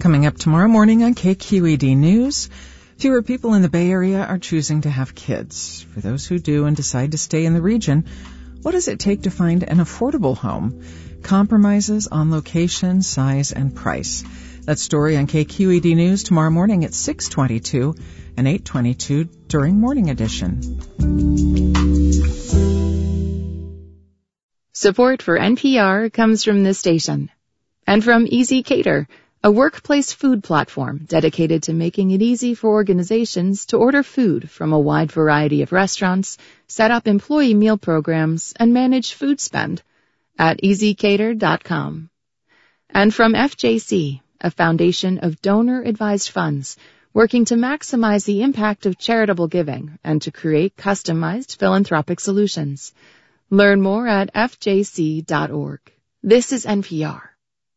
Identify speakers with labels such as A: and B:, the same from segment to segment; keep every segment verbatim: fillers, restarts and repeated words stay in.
A: Coming up tomorrow morning on K Q E D News, fewer people in the Bay Area are choosing to have kids. For those who do and decide to stay in the region, what does it take to find an affordable home? Compromises on location, size, and price. That story on K Q E D News tomorrow morning at six twenty-two and eight twenty-two during Morning Edition.
B: Support for N P R comes from this station and from Easy Cater, a workplace food platform dedicated to making it easy for organizations to order food from a wide variety of restaurants, set up employee meal programs, and manage food spend at easy cater dot com. And from F J C, a foundation of donor-advised funds working to maximize the impact of charitable giving and to create customized philanthropic solutions. Learn more at F J C dot org. This is N P R.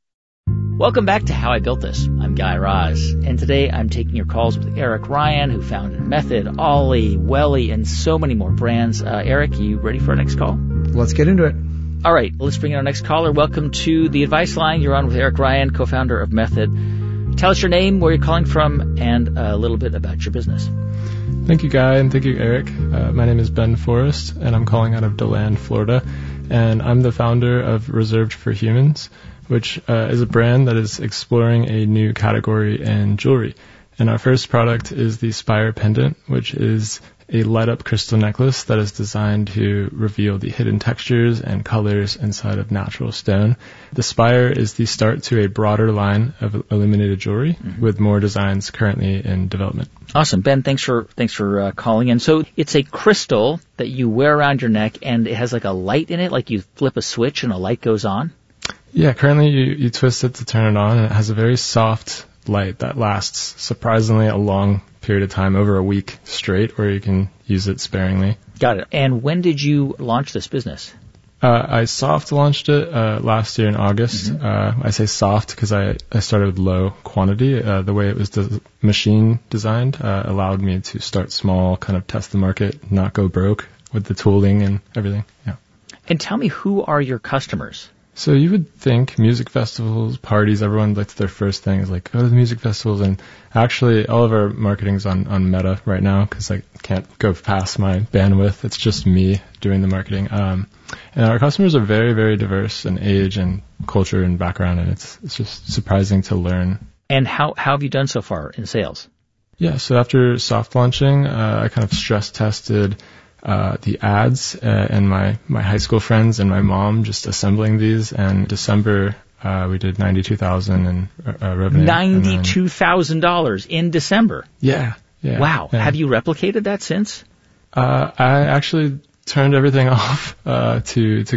C: Welcome back to How I Built This. I'm Guy Raz, and today I'm taking your calls with Eric Ryan, who founded Method, Ollie, Welly, and so many more brands. Uh, Eric, you ready for our next call?
D: Let's get into it.
C: All right, let's bring in our next caller. Welcome to the Advice Line. You're on with Eric Ryan, co-founder of Method. Tell us your name, where you're calling from, and a little bit about your business.
E: Thank you, Guy, and thank you, Eric. Uh, my name is Ben Forrest, and I'm calling out of DeLand, Florida, and I'm the founder of Reserved for Humans, which uh, is a brand that is exploring a new category in jewelry. And our first product is the Spire Pendant, which is a light-up crystal necklace that is designed to reveal the hidden textures and colors inside of natural stone. The Spire is the start to a broader line of illuminated jewelry, mm-hmm. with more designs currently in development.
C: Awesome. Ben, thanks for thanks for uh, calling in. So it's a crystal that you wear around your neck, and it has like a light in it, like you flip a switch and a light goes on?
E: Yeah, currently you, you twist it to turn it on, and it has a very soft light that lasts surprisingly a long period of time, over a week straight, where you can use it sparingly.
C: Got it. And when did you launch this business?
E: Uh, I soft launched it uh, last year in August. Mm-hmm. Uh, I say soft because I, I started with low quantity. Uh, the way it was des- machine designed uh, allowed me to start small, kind of test the market, not go broke with the tooling and everything. Yeah.
C: And tell me, who are your customers?
E: So you would think music festivals, parties, everyone, like their first thing is like, go to the music festivals. And actually, all of our marketing's on, on Meta right now because I can't go past my bandwidth. It's just me doing the marketing. Um, and our customers are very, very diverse in age and culture and background, and it's it's just surprising to learn.
C: And how, how have you done so far in sales?
E: Yeah, so after soft launching, uh, I kind of stress tested Uh, the ads uh, and my, my high school friends and my mom just assembling these. And December, uh, we did ninety-two thousand dollars in uh, revenue.
C: ninety-two thousand dollars in December?
E: Yeah. yeah
C: wow.
E: Yeah.
C: Have you replicated that since?
E: Uh, I actually turned everything off uh, to, to